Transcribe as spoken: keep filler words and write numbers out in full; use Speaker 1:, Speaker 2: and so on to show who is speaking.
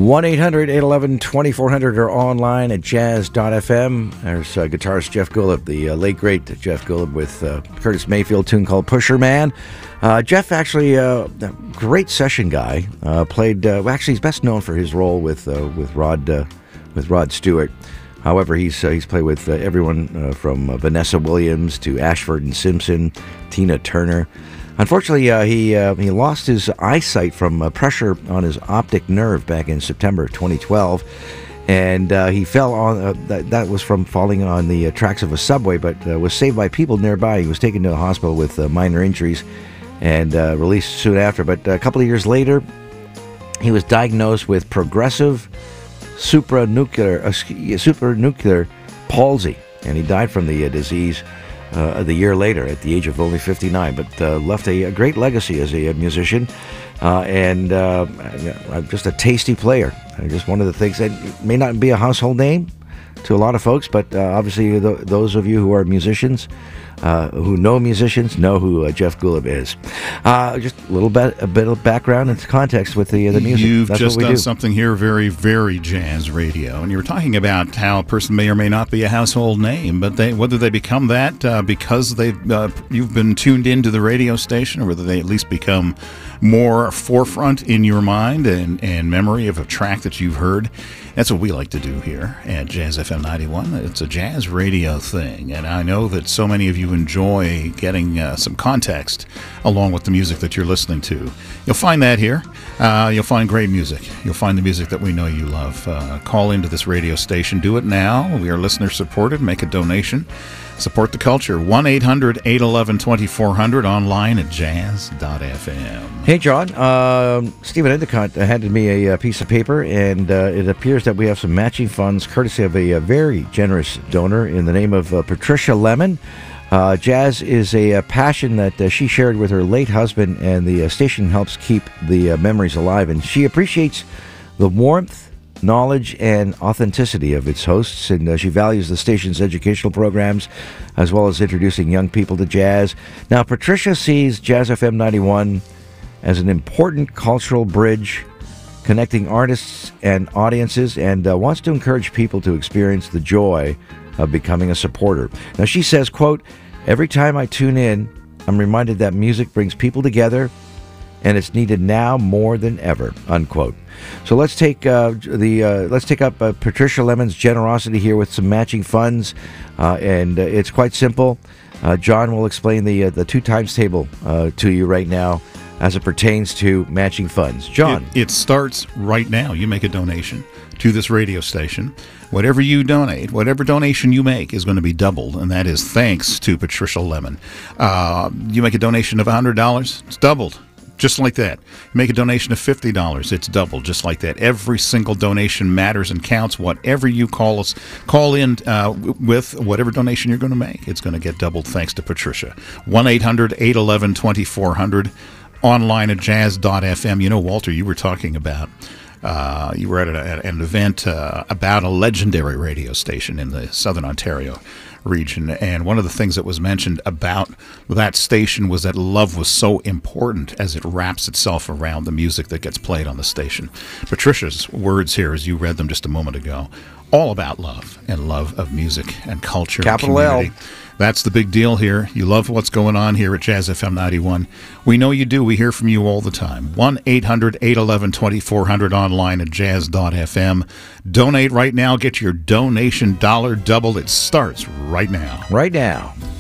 Speaker 1: one eight hundred eight one one two four zero zero or online at jazz dot f m. There's uh, guitarist Jeff Golub, the uh, late, great Jeff Golub with uh, Curtis Mayfield tune called Pusher Man. Uh, Jeff, actually, uh, a great session guy. Uh, played, uh, well, actually, he's best known for his role with uh, with Rod uh, with Rod Stewart. However, he's uh, he's played with uh, everyone uh, from uh, Vanessa Williams to Ashford and Simpson, Tina Turner. Unfortunately, uh, he uh, he lost his eyesight from uh, pressure on his optic nerve back in September twenty twelve, and uh, he fell on uh, that, that was from falling on the uh, tracks of a subway, but uh, was saved by people nearby. He was taken to the hospital with uh, minor injuries and uh, released soon after. But a couple of years later, he was diagnosed with progressive supranuclear uh, supranuclear palsy, and he died from the uh, disease Uh, the year later at the age of only fifty-nine, but uh, left a, a great legacy as a, a musician uh, and uh, just a tasty player. Uh, just one of the things that may not be a household name to a lot of folks, but uh, obviously th- those of you who are musicians, uh, who know musicians, know who uh, Jeff Golub is. Uh, just a little bit, a bit of background and context with the uh, the music.
Speaker 2: You've
Speaker 1: That's
Speaker 2: just
Speaker 1: what we
Speaker 2: done
Speaker 1: do.
Speaker 2: something here very, very jazz radio, and you were talking about how a person may or may not be a household name, but they whether they become that uh, because they uh, you've been tuned into the radio station, or whether they at least become more forefront in your mind and, and memory of a track that you've heard. That's what we like to do here at Jazz F M ninety-one. It's a jazz radio thing, and I know that so many of you enjoy getting uh, some context along with the music that you're listening to. You'll find that here. Uh, you'll find great music. You'll find the music that we know you love. Uh, call into this radio station. Do it now. We are listener-supported. Make a donation. Support the culture. one eight hundred eight one one two four zero zero, online at jazz dot f m.
Speaker 1: Hey, John. Uh, Stephen Endicott handed me a, a piece of paper, and uh, it appears that we have some matching funds courtesy of a, a very generous donor in the name of uh, Patricia Lemon. Uh, jazz is a, a passion that uh, she shared with her late husband, and the uh, station helps keep the uh, memories alive. And she appreciates the warmth, knowledge, and authenticity of its hosts, and uh, she values the station's educational programs as well as introducing young people to jazz. Now, Patricia sees Jazz F M ninety-one as an important cultural bridge connecting artists and audiences, and uh, wants to encourage people to experience the joy of becoming a supporter. Now, she says, quote, "Every time I tune in, I'm reminded that music brings people together, and it's needed now more than ever," unquote. So let's take uh, the uh, let's take up uh, Patricia Lemon's generosity here with some matching funds, uh, and uh, it's quite simple. Uh, John will explain the uh, the two times table uh, to you right now as it pertains to matching funds. John,
Speaker 2: it, it starts right now. You make a donation to this radio station. Whatever you donate, whatever donation you make is going to be doubled, and that is thanks to Patricia Lemon. Uh, you make a donation of one hundred dollars, it's doubled. Just like that. Make a donation of fifty dollars. It's doubled, just like that. Every single donation matters and counts. Whatever you call us, call in uh, with whatever donation you're going to make, it's going to get doubled thanks to Patricia. one eight hundred eight one one two four zero zero, online at jazz dot f m. You know, Walter, you were talking about, uh, you were at, a, at an event uh, about a legendary radio station in the Southern Ontario region, and one of the things that was mentioned about that station was that love was so important as it wraps itself around the music that gets played on the station. Patricia's words here, as you read them just a moment ago, all about love and love of music and culture.
Speaker 1: Capital
Speaker 2: and community.
Speaker 1: L.
Speaker 2: That's the big deal here. You love what's going on here at Jazz F M ninety-one. We know you do. We hear from you all the time. one eight hundred eight one one two four zero zero, online at jazz dot f m. Donate right now. Get your donation dollar doubled. It starts right now.
Speaker 1: right now.